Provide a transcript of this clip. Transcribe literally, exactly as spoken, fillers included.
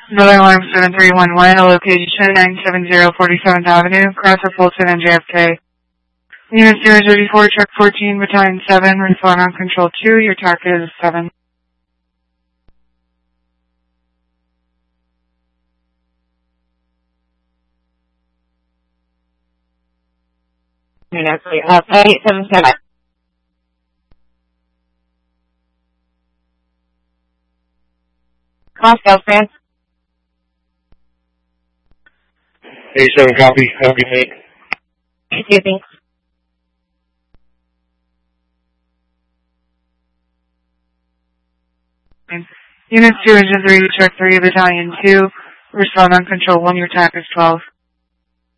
Another alarm seven three one one, a location nine seven zero forty-seventh Avenue, Crosser Fulton and J F K. Unit zero zero four, Truck fourteen, Battalion seven, respond on Control two, your target is seven. Unit three, uh, eight seven seven. Moscow, France. eight seven copy, have a good night. Thank you, thanks. Unit two, Engine three, Truck three, Battalion two, respond on Control one, your target is twelve.